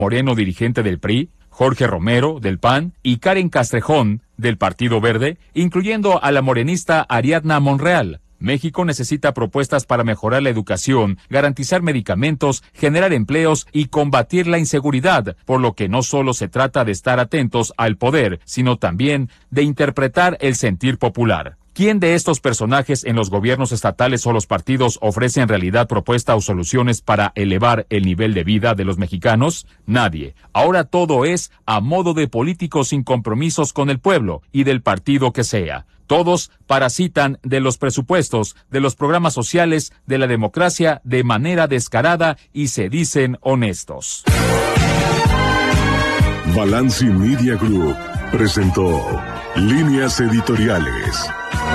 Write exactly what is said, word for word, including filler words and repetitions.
Moreno, dirigente del P R I, Jorge Romero, del P A N, y Karen Castrejón, del Partido Verde, incluyendo a la morenista Ariadna Monreal. México necesita propuestas para mejorar la educación, garantizar medicamentos, generar empleos y combatir la inseguridad, por lo que no solo se trata de estar atentos al poder, sino también de interpretar el sentir popular. ¿Quién de estos personajes en los gobiernos estatales o los partidos ofrece en realidad propuestas o soluciones para elevar el nivel de vida de los mexicanos? Nadie. Ahora todo es a modo de políticos sin compromisos con el pueblo y del partido que sea. Todos parasitan de los presupuestos, de los programas sociales, de la democracia de manera descarada y se dicen honestos. Balanci Media Group presentó Líneas Editoriales.